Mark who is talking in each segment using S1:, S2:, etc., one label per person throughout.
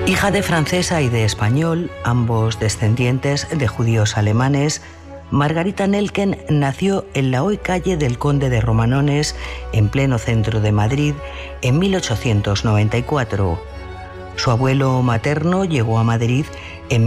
S1: Hija de francesa y de español, ambos descendientes de judíos alemanes, Margarita Nelken nació en la hoy calle del Conde de Romanones, en pleno centro de Madrid, en 1894. Su abuelo materno llegó a Madrid en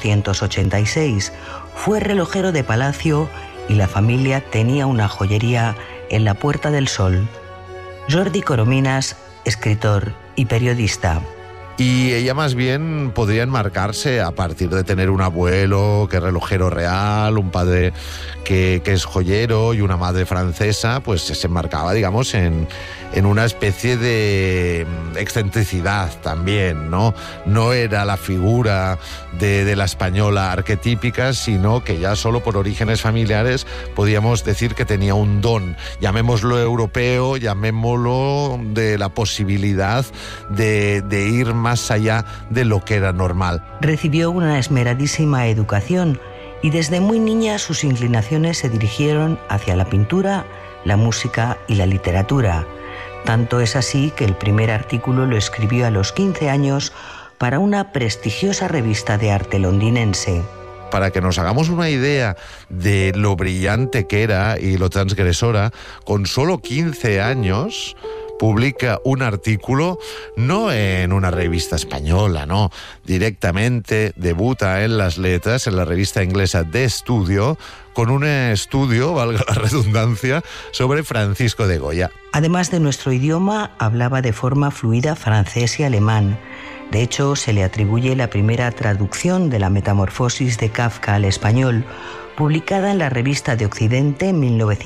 S1: 1886. Fue relojero de palacio y la familia tenía una joyería en la Puerta del Sol. Jordi Corominas, escritor y periodista.
S2: Y ella más bien podría enmarcarse a partir de tener un abuelo que es relojero real, un padre que es joyero y una madre francesa, pues se enmarcaba, digamos, en una especie de excentricidad también, ¿no? No era la figura de la española arquetípica, sino que ya solo por orígenes familiares podíamos decir que tenía un don, llamémoslo europeo, llamémoslo de la posibilidad de ir más allá de lo que era normal.
S1: Recibió una esmeradísima educación y desde muy niña sus inclinaciones se dirigieron hacia la pintura, la música y la literatura. Tanto es así que el primer artículo lo escribió a los 15 años para una prestigiosa revista de arte londinense.
S2: Para que nos hagamos una idea de lo brillante que era y lo transgresora, con solo 15 años publica un artículo no en una revista española, no, directamente debuta en las letras en la revista inglesa de estudio, con un estudio, valga la redundancia, sobre Francisco de Goya.
S1: Además de nuestro idioma, hablaba de forma fluida francés y alemán. De hecho, se le atribuye la primera traducción de la Metamorfosis de Kafka al español, publicada en la Revista de Occidente en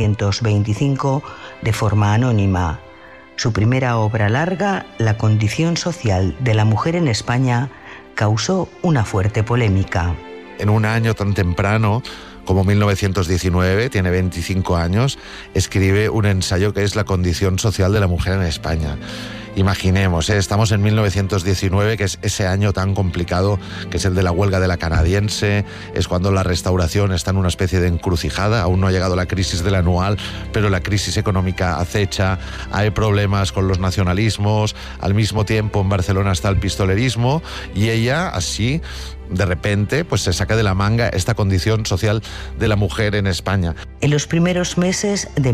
S1: 1925 de forma anónima. Su primera obra larga, La condición social de la mujer en España, causó una fuerte polémica.
S2: En un año tan temprano como 1919, tiene 25 años, escribe un ensayo que es La condición social de la mujer en España. Imaginemos, estamos en 1919, que es ese año tan complicado, que es el de la huelga de la canadiense, es cuando la Restauración está en una especie de encrucijada, aún no ha llegado la crisis del anual, pero la crisis económica acecha, hay problemas con los nacionalismos, al mismo tiempo en Barcelona está el pistolerismo, y ella así, de repente, pues se saca de la manga esta condición social de la mujer en España.
S1: En los primeros meses de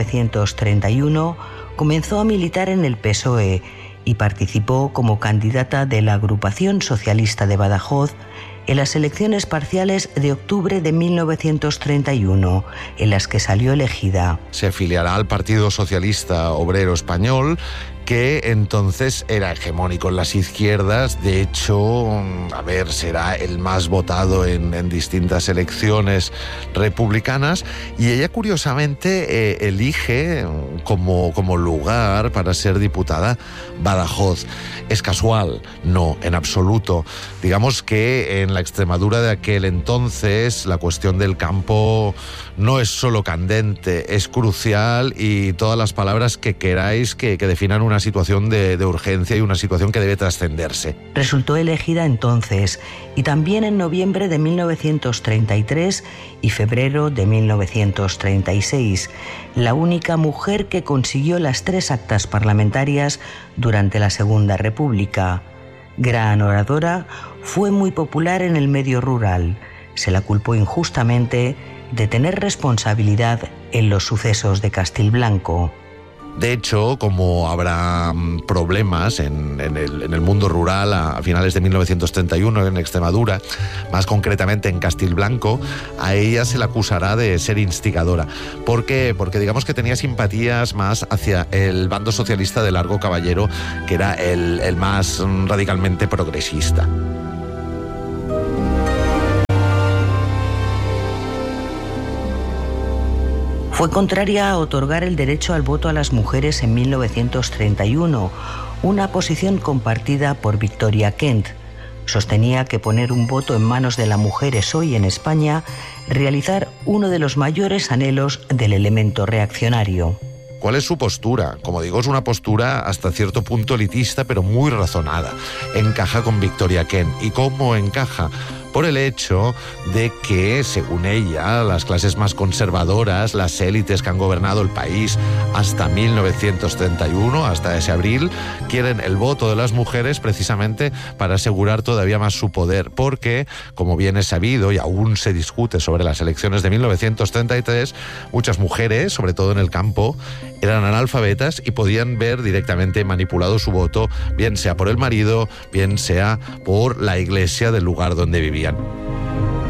S1: 1931 comenzó a militar en el PSOE y participó como candidata de la Agrupación Socialista de Badajoz en las elecciones parciales de octubre de 1931, en las que salió elegida.
S2: Se afiliará al Partido Socialista Obrero Español, que entonces era hegemónico en las izquierdas. De hecho, será el más votado en distintas elecciones republicanas, y ella curiosamente elige como lugar para ser diputada Badajoz. ¿Es casual? No, en absoluto. Digamos que en la Extremadura de aquel entonces la cuestión del campo no es solo candente, es crucial, y todas las palabras que queráis que definan una situación de urgencia y una situación que debe trascenderse.
S1: Resultó elegida entonces, y también en noviembre de 1933 y febrero de 1936, la única mujer que consiguió las 3 actas parlamentarias durante la Segunda República. Gran oradora, fue muy popular en el medio rural. Se la culpó injustamente de tener responsabilidad en los sucesos de Castilblanco.
S2: De hecho, como habrá problemas en el mundo rural a finales de 1931 en Extremadura, más concretamente en Castilblanco, a ella se la acusará de ser instigadora. ¿Por qué? Porque digamos que tenía simpatías más hacia el bando socialista de Largo Caballero, que era el más radicalmente progresista.
S1: Fue contraria a otorgar el derecho al voto a las mujeres en 1931, una posición compartida por Victoria Kent. Sostenía que poner un voto en manos de la mujer es hoy en España realizar uno de los mayores anhelos del elemento reaccionario.
S2: ¿Cuál es su postura? Como digo, es una postura hasta cierto punto elitista, pero muy razonada. Encaja con Victoria Kent. ¿Y cómo encaja? por el hecho de que, según ella, las clases más conservadoras, las élites que han gobernado el país hasta 1931, hasta ese abril, quieren el voto de las mujeres precisamente para asegurar todavía más su poder, porque, como bien es sabido y aún se discute sobre las elecciones de 1933, muchas mujeres, sobre todo en el campo, eran analfabetas y podían ver directamente manipulado su voto, bien sea por el marido, bien sea por la iglesia del lugar donde vivían.